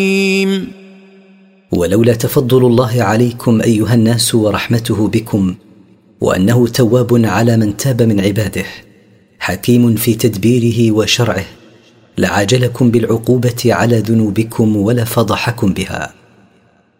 ولولا تفضل الله عليكم أيها الناس ورحمته بكم، وأنه تواب على من تاب من عباده حكيم في تدبيره وشرعه، لعاجلكم بالعقوبة على ذنوبكم ولفضحكم بها.